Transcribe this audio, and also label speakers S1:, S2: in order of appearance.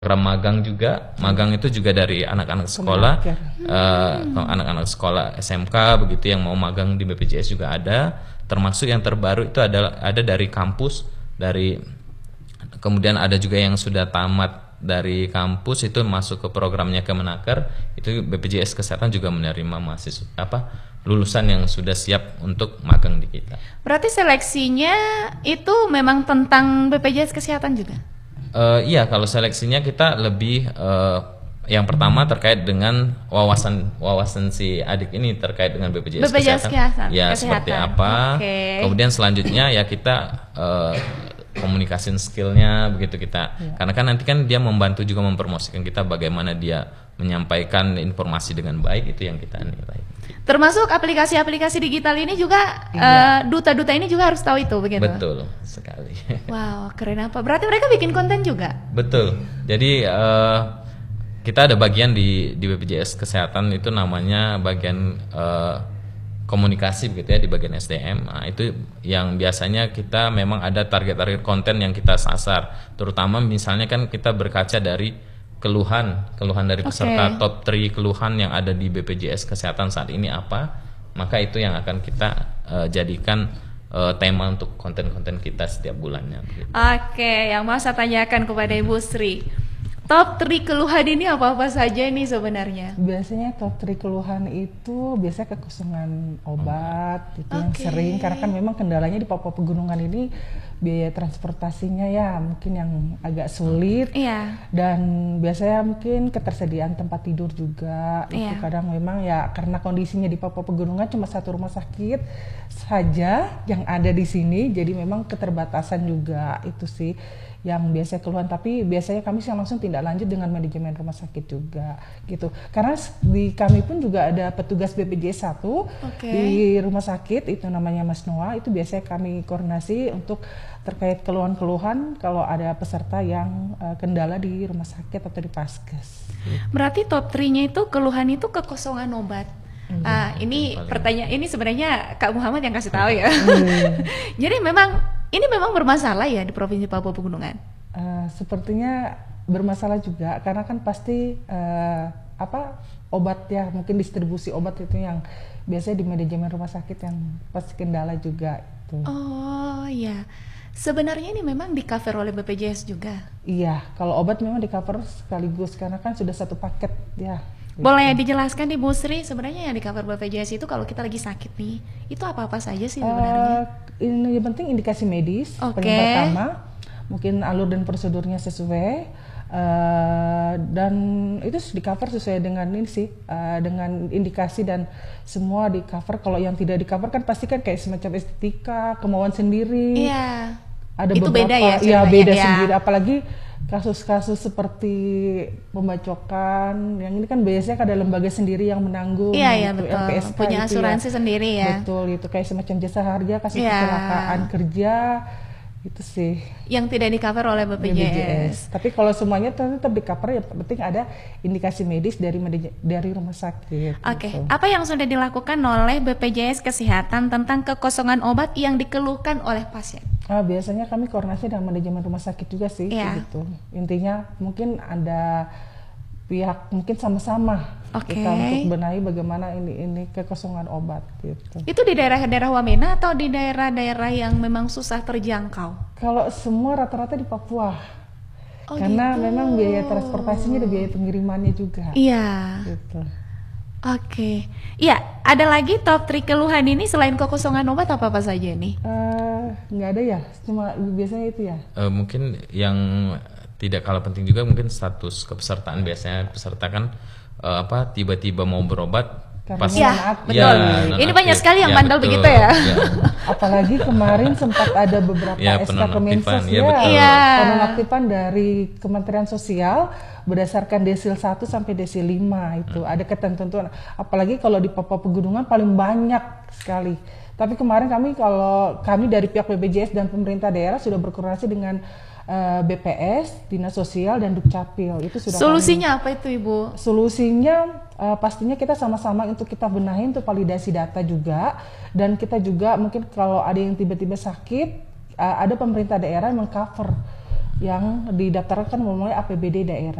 S1: program magang juga. Magang itu juga dari anak-anak sekolah, anak-anak sekolah SMK begitu yang mau magang di BPJS juga ada. Termasuk yang terbaru itu ada dari kampus, kemudian ada juga yang sudah tamat dari kampus itu masuk ke programnya Kemenaker. Itu BPJS Kesehatan juga menerima mahasiswa lulusan yang sudah siap untuk magang di kita.
S2: Berarti seleksinya itu memang tentang BPJS Kesehatan juga?
S1: Iya, kalau seleksinya kita lebih yang pertama terkait dengan wawasan si adik ini terkait dengan BPJS Kesehatan. Ya, seperti apa. Kemudian selanjutnya ya kita komunikasi skillnya begitu kita. Karena kan nanti kan dia membantu juga mempromosikan kita bagaimana dia menyampaikan informasi dengan baik, itu yang kita nilai.
S2: Termasuk aplikasi-aplikasi digital ini juga duta-duta ini juga harus tahu itu begitu.
S1: Betul sekali.
S2: Wow, keren apa? Berarti mereka bikin konten juga?
S1: Betul. Jadi kita ada bagian di BPJS Kesehatan itu namanya bagian komunikasi begitu ya, di bagian SDM. Nah, itu yang biasanya kita memang ada target-target konten yang kita sasar. Terutama misalnya kan kita berkaca dari keluhan dari peserta, top 3 keluhan yang ada di BPJS Kesehatan saat ini apa, maka itu yang akan kita jadikan tema untuk konten-konten kita setiap bulannya.
S2: Oke, yang mau saya tanyakan kepada Ibu Sri, top 3 keluhan ini apa-apa saja nih sebenarnya?
S3: Biasanya top 3 keluhan itu biasanya kekosongan obat, itu yang sering, karena kan memang kendalanya di Papua Pegunungan ini biaya transportasinya ya mungkin yang agak sulit, dan biasanya mungkin ketersediaan tempat tidur juga, itu kadang memang ya karena kondisinya di Papua Pegunungan cuma satu rumah sakit saja yang ada di sini, jadi memang keterbatasan juga, itu sih yang biasanya keluhan. Tapi biasanya kami langsung tindak lanjut dengan manajemen rumah sakit juga gitu, karena di kami pun juga ada petugas BPJS 1 di rumah sakit, itu namanya Mas Noah, itu biasanya kami koordinasi untuk terkait keluhan-keluhan kalau ada peserta yang kendala di rumah sakit atau di Paskes.
S2: Berarti top 3-nya itu keluhan itu kekosongan obat. Ini pertanyaan ini sebenarnya Kak Muhammad yang kasih tahu ya. Jadi ini memang bermasalah ya di Provinsi Papua Pegunungan.
S3: Sepertinya bermasalah juga, karena kan pasti obat ya, mungkin distribusi obat itu yang biasanya di manajemen rumah sakit yang pasti kendala juga itu.
S2: Oh iya. Sebenarnya ini memang di cover oleh BPJS juga?
S3: Iya, kalau obat memang di cover sekaligus karena kan sudah satu paket ya.
S2: Boleh dijelaskan Ibu Sri, sebenarnya yang di cover BPJS itu kalau kita lagi sakit nih, itu apa-apa saja sih sebenarnya?
S3: Ini yang penting indikasi medis, yang pertama, mungkin alur dan prosedurnya sesuai, dan itu di cover sesuai dengan ini sih, dengan indikasi dan semua di cover. Kalau yang tidak di cover kan pasti kan kayak semacam estetika, kemauan sendiri.
S2: Iya.
S3: Ada
S2: itu
S3: beberapa,
S2: beda ya?
S3: Iya beda sendiri, apalagi kasus-kasus seperti pembacokan, yang ini kan biasanya ada lembaga sendiri yang menanggung,
S2: iya
S3: gitu,
S2: betul.
S3: LPSK
S2: Punya asuransi sendiri ya.
S3: Betul, itu kayak semacam jasa harga, kasus kecelakaan kerja, itu sih.
S2: Yang tidak di cover oleh BPJS.
S3: Tapi kalau semuanya tetap di cover, yang penting ada indikasi medis dari rumah sakit.
S2: Gitu. Apa yang sudah dilakukan oleh BPJS Kesehatan tentang kekosongan obat yang dikeluhkan oleh pasien?
S3: Biasanya kami koordinasi dengan manajemen rumah sakit juga sih, gitu. Intinya mungkin ada pihak mungkin sama-sama kita untuk benahi bagaimana ini kekosongan obat gitu.
S2: Itu di daerah-daerah Wamena atau di daerah-daerah yang memang susah terjangkau?
S3: Kalau semua rata-rata di Papua. Karena gitu. Memang biaya transportasinya dan biaya pengirimannya juga.
S2: Iya.
S3: Gitu.
S2: Iya, ada lagi top 3 keluhan ini selain kekosongan obat apa saja nih?
S3: Nggak ada ya, cuma biasanya itu ya.
S1: Mungkin yang tidak kalah penting juga mungkin status kepesertaan. Biasanya peserta kan tiba-tiba mau berobat
S3: pas
S2: betul. Ini banyak sekali yang bandel begitu ya.
S3: Apalagi kemarin sempat ada beberapa SK Kemensos penonaktifan dari Kementerian Sosial berdasarkan desil 1 sampai desil 5 itu ada ketentuan. Apalagi kalau di Papua Pegunungan paling banyak sekali. Tapi kemarin kami dari pihak BPJS dan pemerintah daerah sudah berkoordinasi dengan BPS, Dinas Sosial dan Dukcapil. Itu sudah.
S2: Solusinya apa itu Ibu?
S3: Solusinya pastinya kita sama-sama untuk kita benahi untuk validasi data juga, dan kita juga mungkin kalau ada yang tiba-tiba sakit, ada pemerintah daerah yang mengcover yang didaftarkan mulai APBD daerah.